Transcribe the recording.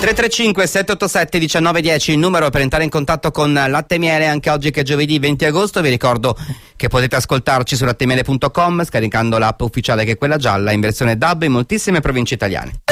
335 787 1910 il numero per entrare in contatto con Latte e Miele anche oggi che è giovedì 20 agosto. Vi ricordo che potete ascoltarci su lattemele.com scaricando l'app ufficiale che è quella gialla in versione DAB in moltissime province italiane.